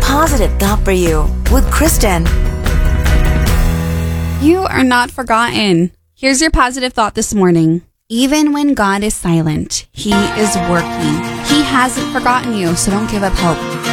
positive thought for you with Kristen. You are not forgotten. Here's your positive thought this morning. Even when God is silent, He is working. He hasn't forgotten you, so don't give up hope.